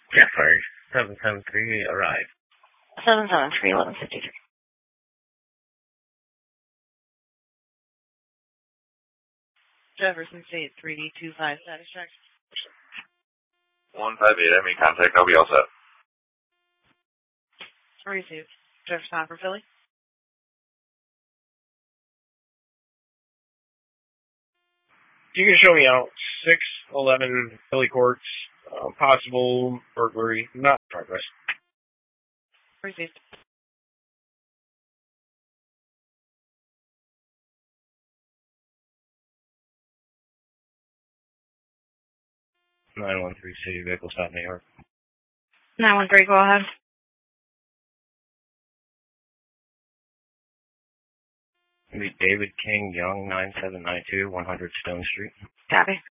Jeffers, 773, arrive. 773, 1153. Jefferson State, 3D25 satisfaction. 158, enemy contact, I'll be all set. Received. Jefferson for Philly. You can show me out 611 Philly Courts, possible burglary, not progress. Received. Nine one three City Vehicle Stop, New York. 913, go ahead. David King Young, 9792, 100 Stone Street. Copy.